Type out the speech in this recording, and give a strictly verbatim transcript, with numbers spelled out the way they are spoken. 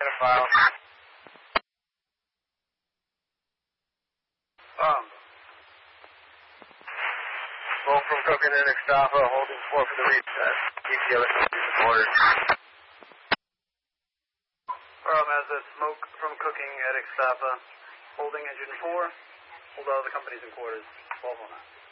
file. Um. Smoke from cooking in Ixtapa, holding four for the reset. Keep the other companies reported. Um, as a smoke from cooking at Ixtapa, holding engine four, hold all the companies in quarters, twelve oh nine.